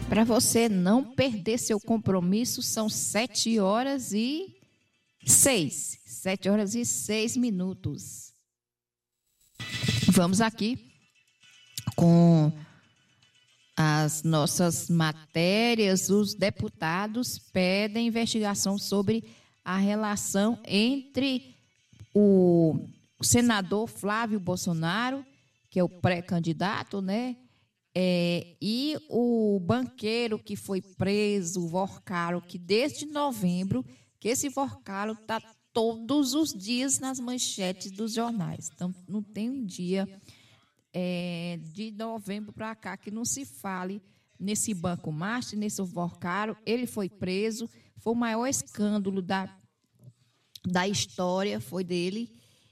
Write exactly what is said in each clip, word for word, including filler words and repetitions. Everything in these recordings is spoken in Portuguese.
Para você não perder seu compromisso, são sete horas e seis. Sete horas e seis minutos. Vamos aqui com as nossas matérias. Os deputados pedem investigação sobre a relação entre o senador Flávio Bolsonaro, que é o pré-candidato, né? É, e o banqueiro que foi preso, o Vorcaro, que desde novembro, que esse Vorcaro está todos os dias nas manchetes dos jornais. Então, não tem um dia é, de novembro para cá que não se fale nesse Banco Master, nesse Vorcaro. Ele foi preso, foi o maior escândalo da, da história, foi dele.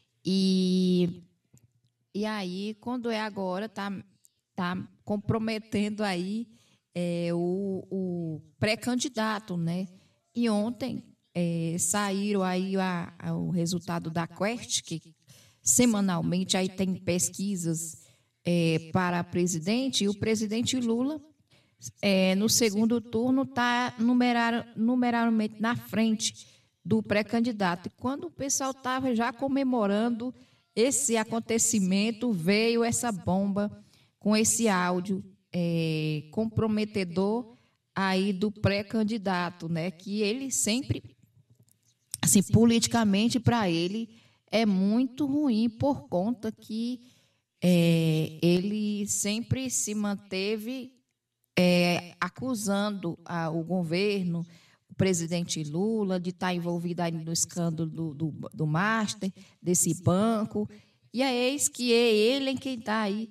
E, e aí, quando é agora, está tá comprometendo aí é, o, o pré-candidato, né? E ontem é, saíram aí a, a, o resultado da Quest, que semanalmente aí tem pesquisas é, para presidente, e o presidente Lula, é, no segundo turno, está numerar, numeralmente na frente do pré-candidato. E quando o pessoal estava já comemorando esse acontecimento, veio essa bomba com esse áudio é, comprometedor aí do pré-candidato, né? Que ele sempre, assim, politicamente para ele é muito ruim por conta que é, ele sempre se manteve é, acusando a, o governo, o presidente Lula, de estar envolvido aí no escândalo do, do, do Master, desse banco, e é eis que é ele quem está aí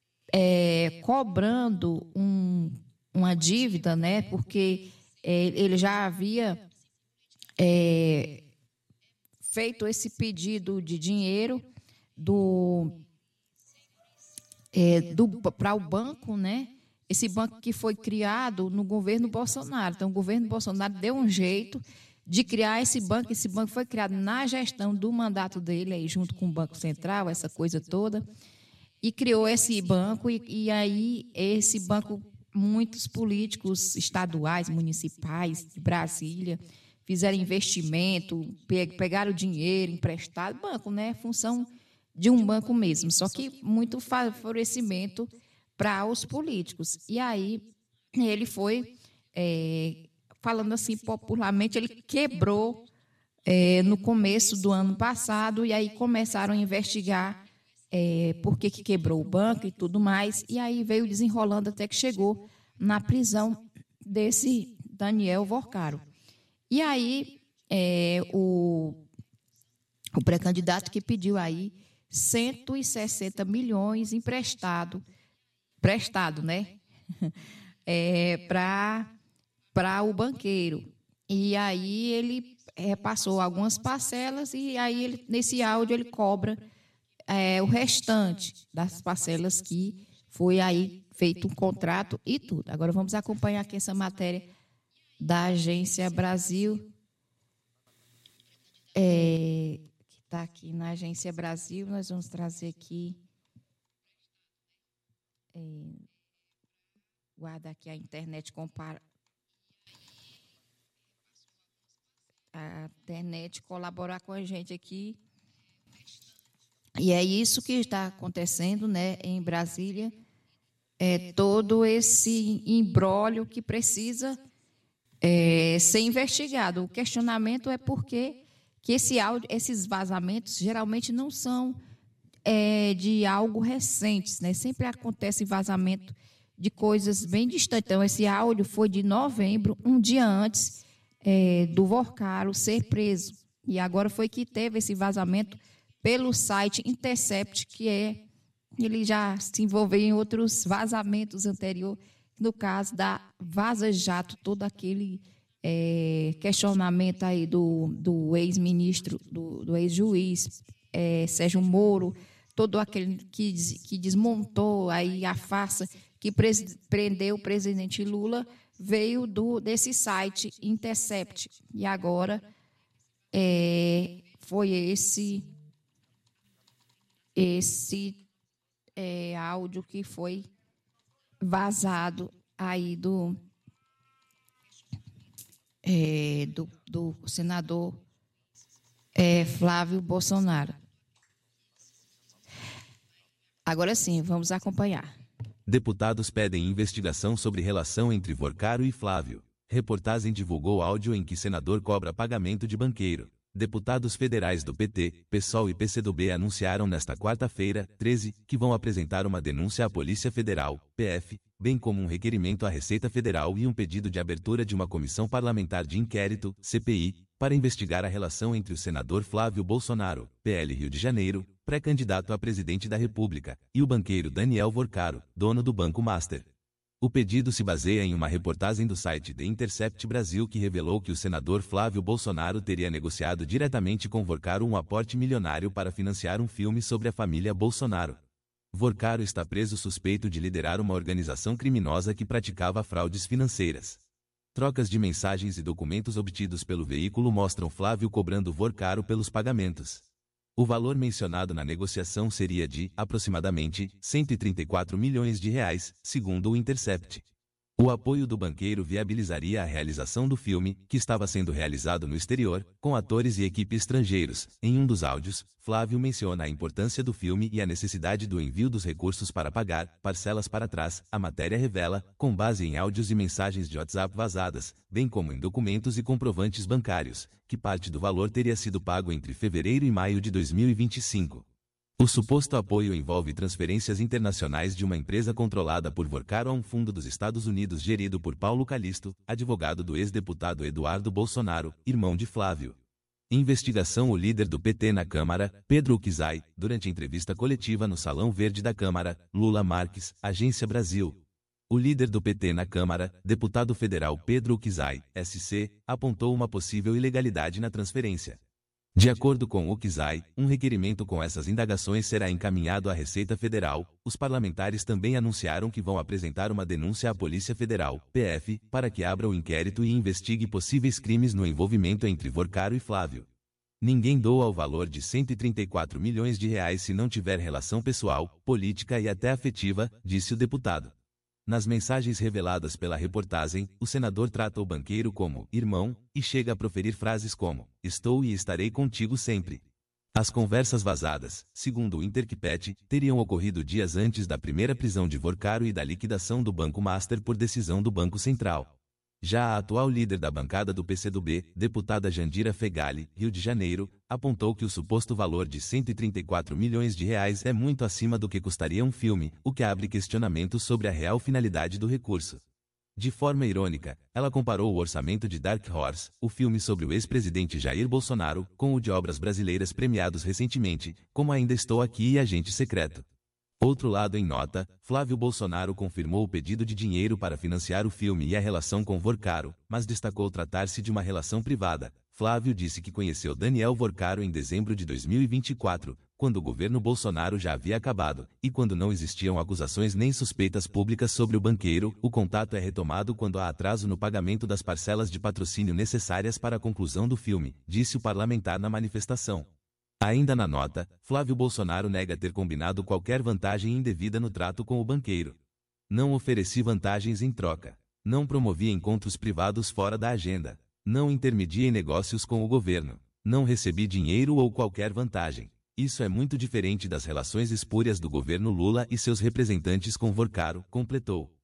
É, cobrando um, uma dívida, né? Porque é, ele já havia é, feito esse pedido de dinheiro do, é, do para o banco, né? Esse banco que foi criado no governo Bolsonaro. Então, o governo Bolsonaro deu um jeito de criar esse banco. Esse banco foi criado na gestão do mandato dele, aí, junto com o Banco Central, essa coisa toda. E criou esse banco, e, e aí esse banco, muitos políticos estaduais, municipais de Brasília, fizeram investimento, pegaram dinheiro emprestado, banco, né? Função de um banco mesmo, só que muito favorecimento para os políticos. E aí ele foi, é, falando assim popularmente, ele quebrou é, no começo do ano passado, e aí começaram a investigar É, por que, que quebrou o banco e tudo mais, e aí veio desenrolando até que chegou na prisão desse Daniel Vorcaro. E aí é, o, o pré-candidato que pediu aí cento e sessenta milhões emprestado, prestado, né, é, para o banqueiro. E aí ele repassou algumas parcelas, e aí ele, nesse áudio ele cobra É, o restante das parcelas que foi aí feito um contrato e tudo. Agora vamos acompanhar aqui essa matéria da Agência Brasil, é, que está aqui na Agência Brasil. Nós vamos trazer aqui, é, guarda aqui a internet, compara, a internet colaborar com a gente aqui. E é isso que está acontecendo, né, em Brasília, é todo esse imbróglio que precisa é, ser investigado. O questionamento é por que que esse áudio, esses vazamentos geralmente não são é, de algo recentes, né? Sempre acontece vazamento de coisas bem distantes. Então, esse áudio foi de novembro, um dia antes é, do Vorcaro ser preso. E agora foi que teve esse vazamento pelo site Intercept, que é, ele já se envolveu em outros vazamentos anteriores, no caso da Vaza Jato, todo aquele é, questionamento aí do, do ex-ministro, do, do ex-juiz é, Sérgio Moro, todo aquele que, que desmontou aí a farsa que pres, prendeu o presidente Lula, veio do, desse site Intercept. E agora é, foi esse... esse é, áudio que foi vazado aí do, é, do, do senador é, Flávio Bolsonaro. Agora sim, vamos acompanhar. Deputados pedem investigação sobre relação entre Vorcaro e Flávio. Reportagem divulgou áudio em que senador cobra pagamento de banqueiro. Deputados federais do P T, PSOL e P C do B anunciaram nesta quarta-feira, treze, que vão apresentar uma denúncia à Polícia Federal, P F, bem como um requerimento à Receita Federal e um pedido de abertura de uma comissão parlamentar de inquérito, C P I, para investigar a relação entre o senador Flávio Bolsonaro, P L Rio de Janeiro, pré-candidato a presidente da República, e o banqueiro Daniel Vorcaro, dono do Banco Master. O pedido se baseia em uma reportagem do site The Intercept Brasil que revelou que o senador Flávio Bolsonaro teria negociado diretamente com Vorcaro um aporte milionário para financiar um filme sobre a família Bolsonaro. Vorcaro está preso suspeito de liderar uma organização criminosa que praticava fraudes financeiras. Trocas de mensagens e documentos obtidos pelo veículo mostram Flávio cobrando Vorcaro pelos pagamentos. O valor mencionado na negociação seria de, aproximadamente, cento e trinta e quatro milhões de reais, segundo o Intercept. O apoio do banqueiro viabilizaria a realização do filme, que estava sendo realizado no exterior, com atores e equipe estrangeiros. Em um dos áudios, Flávio menciona a importância do filme e a necessidade do envio dos recursos para pagar, parcelas para trás. A matéria revela, com base em áudios e mensagens de WhatsApp vazadas, bem como em documentos e comprovantes bancários, que parte do valor teria sido pago entre fevereiro e maio de dois mil e vinte e cinco. O suposto apoio envolve transferências internacionais de uma empresa controlada por Vorcaro a um fundo dos Estados Unidos gerido por Paulo Calixto, advogado do ex-deputado Eduardo Bolsonaro, irmão de Flávio. Investigação. O líder do P T na Câmara, Pedro Uczai, durante entrevista coletiva no Salão Verde da Câmara, Lula Marques, Agência Brasil. O líder do P T na Câmara, deputado federal Pedro Uczai, S C, apontou uma possível ilegalidade na transferência. De acordo com Uczai, um requerimento com essas indagações será encaminhado à Receita Federal. Os parlamentares também anunciaram que vão apresentar uma denúncia à Polícia Federal, P F, para que abra o inquérito e investigue possíveis crimes no envolvimento entre Vorcaro e Flávio. Ninguém doa o valor de cento e trinta e quatro milhões de reais se não tiver relação pessoal, política e até afetiva, disse o deputado. Nas mensagens reveladas pela reportagem, o senador trata o banqueiro como irmão e chega a proferir frases como "estou e estarei contigo sempre". As conversas vazadas, segundo o Intercept, teriam ocorrido dias antes da primeira prisão de Vorcaro e da liquidação do Banco Master por decisão do Banco Central. Já a atual líder da bancada do P C do B, deputada Jandira Fegali, Rio de Janeiro, apontou que o suposto valor de cento e trinta e quatro milhões de reais é muito acima do que custaria um filme, o que abre questionamentos sobre a real finalidade do recurso. De forma irônica, ela comparou o orçamento de Dark Horse, o filme sobre o ex-presidente Jair Bolsonaro, com o de obras brasileiras premiados recentemente, como Ainda Estou Aqui e Agente Secreto. Outro lado em nota, Flávio Bolsonaro confirmou o pedido de dinheiro para financiar o filme e a relação com Vorcaro, mas destacou tratar-se de uma relação privada. Flávio disse que conheceu Daniel Vorcaro em dezembro de dois mil e vinte e quatro, quando o governo Bolsonaro já havia acabado, e quando não existiam acusações nem suspeitas públicas sobre o banqueiro. O contato é retomado quando há atraso no pagamento das parcelas de patrocínio necessárias para a conclusão do filme, disse o parlamentar na manifestação. Ainda na nota, Flávio Bolsonaro nega ter combinado qualquer vantagem indevida no trato com o banqueiro. Não ofereci vantagens em troca. Não promovi encontros privados fora da agenda. Não intermediei negócios com o governo. Não recebi dinheiro ou qualquer vantagem. Isso é muito diferente das relações espúrias do governo Lula e seus representantes com Vorcaro, completou.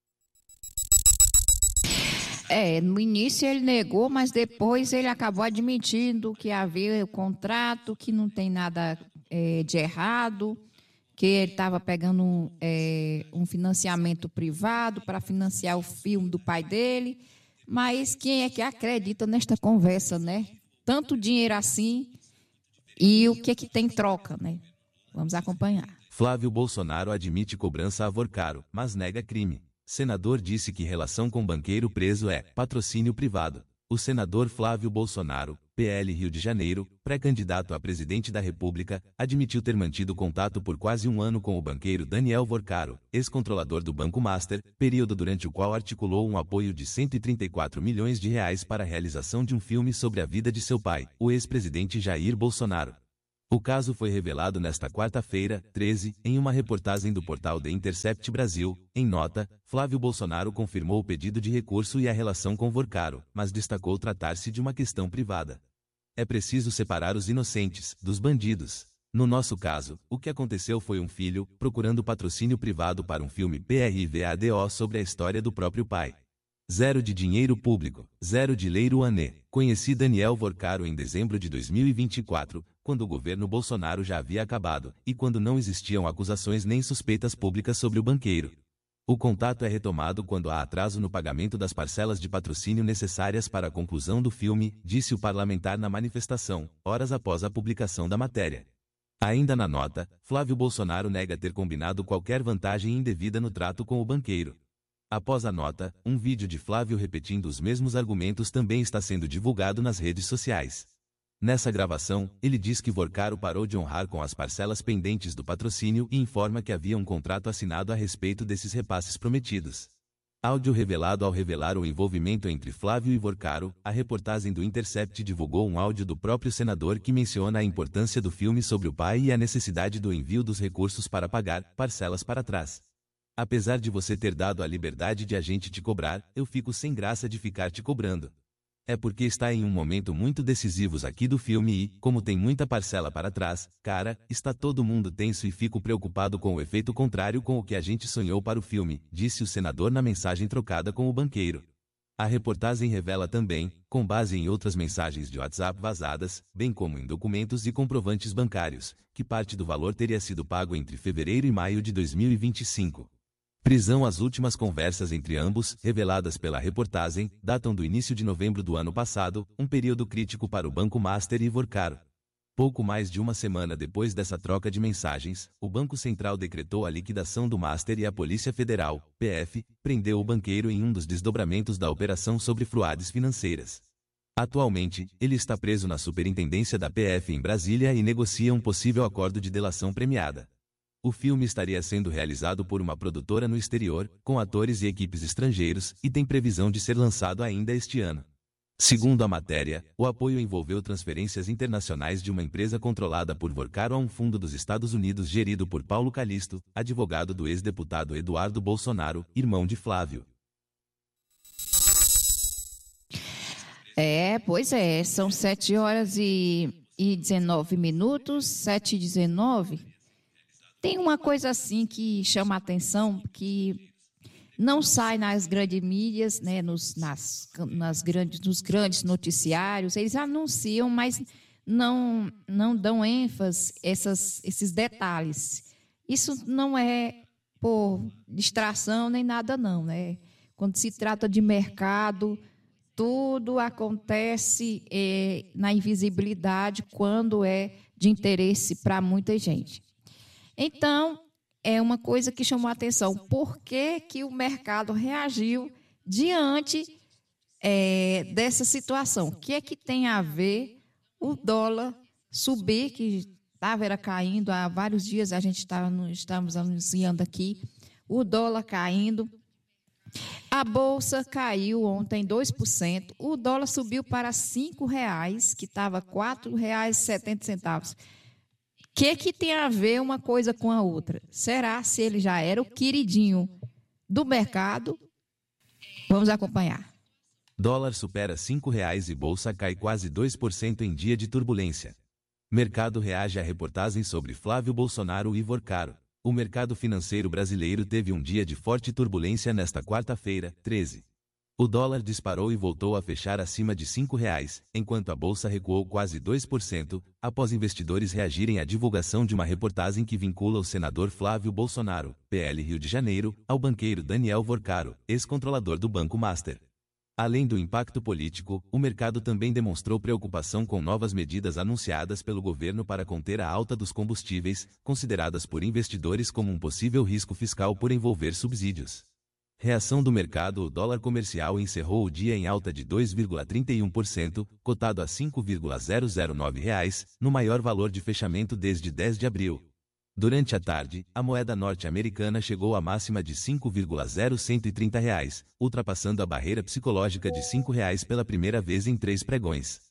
É, no início ele negou, mas depois ele acabou admitindo que havia o contrato, que não tem nada é, de errado, que ele estava pegando um, é, um financiamento privado para financiar o filme do pai dele. Mas quem é que acredita nesta conversa, né? Tanto dinheiro assim e o que que tem troca, né? Vamos acompanhar. Flávio Bolsonaro admite cobrança a Vorcaro, mas nega crime. Senador disse que relação com banqueiro preso é patrocínio privado. O senador Flávio Bolsonaro, P L Rio de Janeiro, pré-candidato a presidente da República, admitiu ter mantido contato por quase um ano com o banqueiro Daniel Vorcaro, ex-controlador do Banco Master, período durante o qual articulou um apoio de cento e trinta e quatro milhões de reais para a realização de um filme sobre a vida de seu pai, o ex-presidente Jair Bolsonaro. O caso foi revelado nesta quarta-feira, treze, em uma reportagem do portal The Intercept Brasil. Em nota, Flávio Bolsonaro confirmou o pedido de recurso e a relação com Vorcaro, mas destacou tratar-se de uma questão privada. É preciso separar os inocentes dos bandidos. No nosso caso, o que aconteceu foi um filho procurando patrocínio privado para um filme privado sobre a história do próprio pai. Zero de dinheiro público, zero de Lei Rouanet. Conheci Daniel Vorcaro em dezembro de dois mil e vinte e quatro, quando o governo Bolsonaro já havia acabado, e quando não existiam acusações nem suspeitas públicas sobre o banqueiro. O contato é retomado quando há atraso no pagamento das parcelas de patrocínio necessárias para a conclusão do filme, disse o parlamentar na manifestação, horas após a publicação da matéria. Ainda na nota, Flávio Bolsonaro nega ter combinado qualquer vantagem indevida no trato com o banqueiro. Após a nota, um vídeo de Flávio repetindo os mesmos argumentos também está sendo divulgado nas redes sociais. Nessa gravação, ele diz que Vorcaro parou de honrar com as parcelas pendentes do patrocínio e informa que havia um contrato assinado a respeito desses repasses prometidos. Áudio revelado. Ao revelar o envolvimento entre Flávio e Vorcaro, a reportagem do Intercept divulgou um áudio do próprio senador que menciona a importância do filme sobre o pai e a necessidade do envio dos recursos para pagar parcelas para trás. Apesar de você ter dado a liberdade de a gente te cobrar, eu fico sem graça de ficar te cobrando. É porque está em um momento muito decisivo aqui do filme e, como tem muita parcela para trás, cara, está todo mundo tenso e fico preocupado com o efeito contrário com o que a gente sonhou para o filme, disse o senador na mensagem trocada com o banqueiro. A reportagem revela também, com base em outras mensagens de WhatsApp vazadas, bem como em documentos e comprovantes bancários, que parte do valor teria sido pago entre fevereiro e maio de dois mil e vinte e cinco. Prisão. As últimas conversas entre ambos, reveladas pela reportagem, datam do início de novembro do ano passado, um período crítico para o Banco Master e Vorcaro. Pouco mais de uma semana depois dessa troca de mensagens, o Banco Central decretou a liquidação do Master e a Polícia Federal, P F, prendeu o banqueiro em um dos desdobramentos da operação sobre fraudes financeiras. Atualmente, ele está preso na Superintendência da P F em Brasília e negocia um possível acordo de delação premiada. O filme estaria sendo realizado por uma produtora no exterior, com atores e equipes estrangeiros, e tem previsão de ser lançado ainda este ano. Segundo a matéria, o apoio envolveu transferências internacionais de uma empresa controlada por Vorcaro a um fundo dos Estados Unidos gerido por Paulo Calixto, advogado do ex-deputado Eduardo Bolsonaro, irmão de Flávio. É, pois é, são sete horas e, e dezenove minutos, sete e dezenove. Tem uma coisa assim que chama a atenção, que não sai nas grandes mídias, né, nos, nas, nas grandes, nos grandes noticiários. Eles anunciam, mas não, não dão ênfase a essas, esses detalhes. Isso não é por distração nem nada, não, né? Quando se trata de mercado, tudo acontece é, na invisibilidade quando é de interesse para muita gente. Então, é uma coisa que chamou a atenção. Por que que o mercado reagiu diante é, dessa situação? O que é que tem a ver o dólar subir, que estava caindo há vários dias, a gente tá, estamos anunciando aqui, o dólar caindo. A Bolsa caiu ontem dois por cento, o dólar subiu para cinco reais, que estava quatro reais e setenta centavos. O que, que tem a ver uma coisa com a outra? Será se ele já era o queridinho do mercado? Vamos acompanhar. Dólar supera cinco reais e Bolsa cai quase dois por cento em dia de turbulência. Mercado reage à reportagem sobre Flávio Bolsonaro e Vorcaro. O mercado financeiro brasileiro teve um dia de forte turbulência nesta quarta-feira, treze. O dólar disparou e voltou a fechar acima de cinco reais, enquanto a Bolsa recuou quase dois por cento, após investidores reagirem à divulgação de uma reportagem que vincula o senador Flávio Bolsonaro, P L Rio de Janeiro, ao banqueiro Daniel Vorcaro, ex-controlador do Banco Master. Além do impacto político, o mercado também demonstrou preocupação com novas medidas anunciadas pelo governo para conter a alta dos combustíveis, consideradas por investidores como um possível risco fiscal por envolver subsídios. Reação do mercado: o dólar comercial encerrou o dia em alta de dois vírgula trinta e um por cento, cotado a cinco vírgula zero zero nove reais, no maior valor de fechamento desde dez de abril. Durante a tarde, a moeda norte-americana chegou à máxima de cinco vírgula zero cento e trinta reais, ultrapassando a barreira psicológica de cinco reais pela primeira vez em três pregões.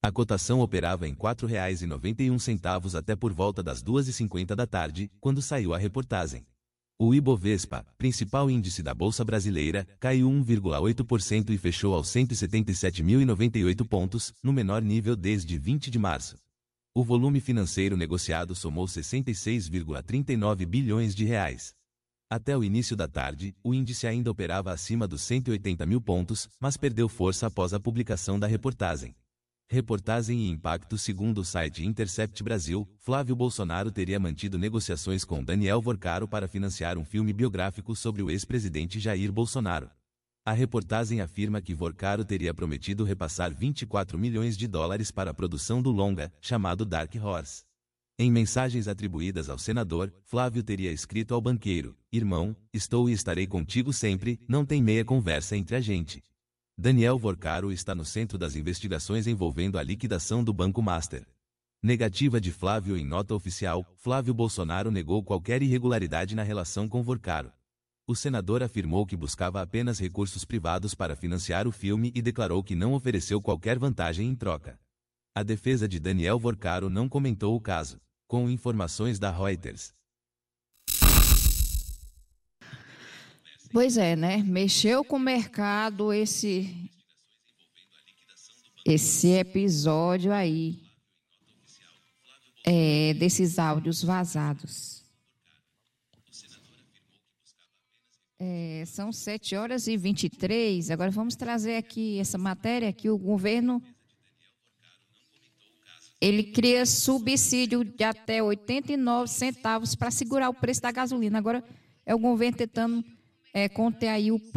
A cotação operava em quatro reais e noventa e um centavos até por volta das duas e cinquenta da tarde, quando saiu a reportagem. O Ibovespa, principal índice da Bolsa Brasileira, caiu um vírgula oito por cento e fechou aos cento e setenta e sete mil e noventa e oito pontos, no menor nível desde vinte de março. O volume financeiro negociado somou sessenta e seis vírgula trinta e nove bilhões de reais. Até o início da tarde, o índice ainda operava acima dos cento e oitenta mil pontos, mas perdeu força após a publicação da reportagem. Reportagem e impacto. Segundo o site Intercept Brasil, Flávio Bolsonaro teria mantido negociações com Daniel Vorcaro para financiar um filme biográfico sobre o ex-presidente Jair Bolsonaro. A reportagem afirma que Vorcaro teria prometido repassar vinte e quatro milhões de dólares para a produção do longa, chamado Dark Horse. Em mensagens atribuídas ao senador, Flávio teria escrito ao banqueiro: "Irmão, estou e estarei contigo sempre, não tem meia conversa entre a gente." Daniel Vorcaro está no centro das investigações envolvendo a liquidação do Banco Master. Negativa de Flávio. Em nota oficial, Flávio Bolsonaro negou qualquer irregularidade na relação com Vorcaro. O senador afirmou que buscava apenas recursos privados para financiar o filme e declarou que não ofereceu qualquer vantagem em troca. A defesa de Daniel Vorcaro não comentou o caso. Com informações da Reuters. Pois é, né? Mexeu com o mercado esse, esse episódio aí, é, desses áudios vazados. É, são sete horas e vinte e três. Agora vamos trazer aqui essa matéria que o governo ele cria subsídio de até oitenta e nove centavos para segurar o preço da gasolina. Agora é o governo tentando é, conter aí o